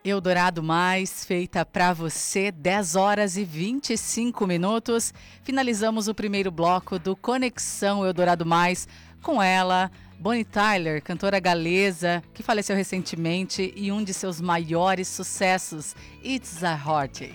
Eldorado Mais, feita para você, 10 horas e 25 minutos. Finalizamos o primeiro bloco do Conexão Eldorado Mais com ela, Bonnie Tyler, cantora galesa, que faleceu recentemente, e um de seus maiores sucessos, It's a Heartache.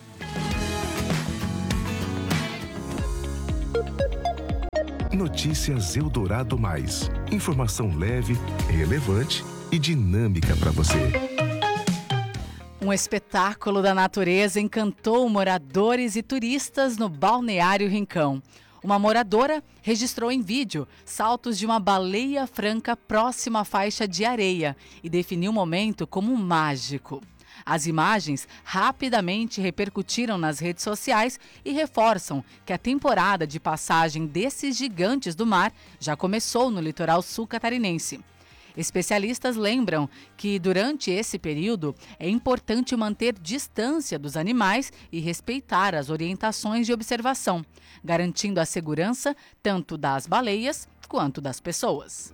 Notícias Eldorado Mais. Informação leve, relevante e dinâmica para você. Um espetáculo da natureza encantou moradores e turistas no Balneário Rincão. Uma moradora registrou em vídeo saltos de uma baleia franca próxima à faixa de areia e definiu o momento como mágico. As imagens rapidamente repercutiram nas redes sociais e reforçam que a temporada de passagem desses gigantes do mar já começou no litoral sul catarinense. Especialistas lembram que, durante esse período, é importante manter distância dos animais e respeitar as orientações de observação, garantindo a segurança tanto das baleias quanto das pessoas.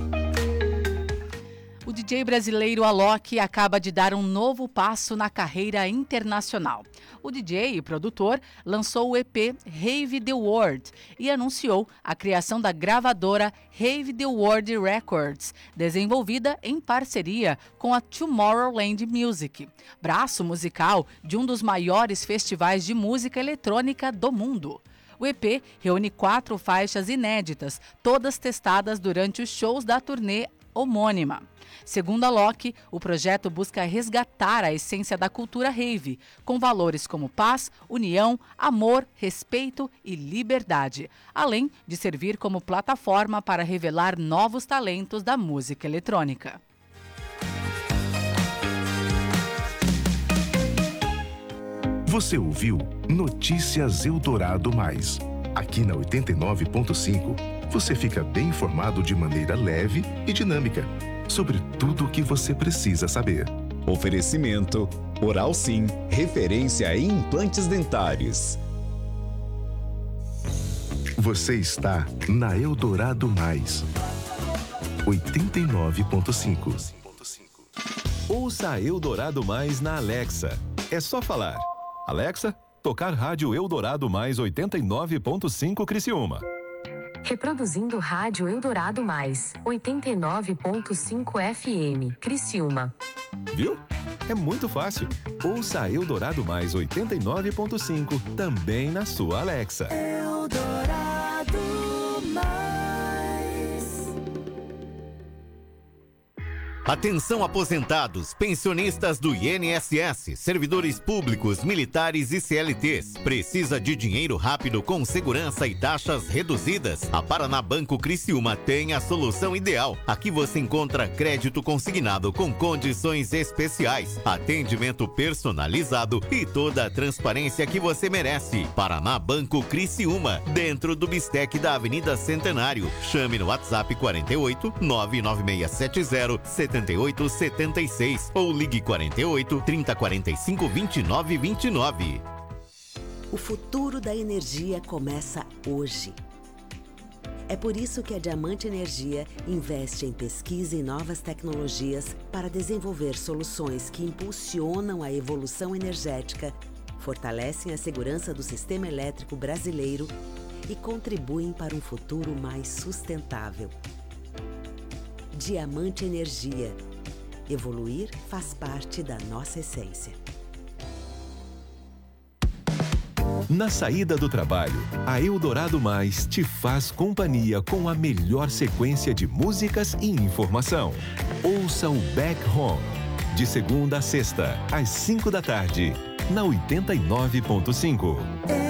O DJ brasileiro Alok acaba de dar um novo passo na carreira internacional. O DJ e produtor lançou o EP Rave the World e anunciou a criação da gravadora Rave the World Records, desenvolvida em parceria com a Tomorrowland Music, braço musical de um dos maiores festivais de música eletrônica do mundo. O EP reúne 4 faixas inéditas, todas testadas durante os shows da turnê homônima. Segundo a Alok, o projeto busca resgatar a essência da cultura rave, com valores como paz, união, amor, respeito e liberdade, além de servir como plataforma para revelar novos talentos da música eletrônica. Você ouviu Notícias Eldorado Mais. Aqui na 89.5, você fica bem informado de maneira leve e dinâmica sobre tudo o que você precisa saber. Oferecimento Oral Sim, referência em implantes dentários. Você está na Eldorado Mais. 89.5. Ouça Eldorado Mais na Alexa. É só falar: Alexa, tocar rádio Eldorado Mais 89.5 Criciúma. Reproduzindo rádio Eldorado Mais 89.5 FM Criciúma. Viu? É muito fácil. Ouça Eldorado Mais 89.5 também na sua Alexa. Eldorado Mais. Atenção, aposentados, pensionistas do INSS, servidores públicos, militares e CLTs. Precisa de dinheiro rápido com segurança e taxas reduzidas? A Paraná Banco Criciúma tem a solução ideal. Aqui você encontra crédito consignado com condições especiais, atendimento personalizado e toda a transparência que você merece. Paraná Banco Criciúma, dentro do Bistec da Avenida Centenário. Chame no WhatsApp 48 99670 7876 ou ligue 48 3045 2929. O futuro da energia começa hoje. É por isso que a Diamante Energia investe em pesquisa e novas tecnologias para desenvolver soluções que impulsionam a evolução energética, fortalecem a segurança do sistema elétrico brasileiro e contribuem para um futuro mais sustentável. Diamante Energia. Evoluir faz parte da nossa essência. Na saída do trabalho, a Eldorado Mais te faz companhia com a melhor sequência de músicas e informação. Ouça o Back Home, de segunda a sexta, às 5 da tarde, na 89.5.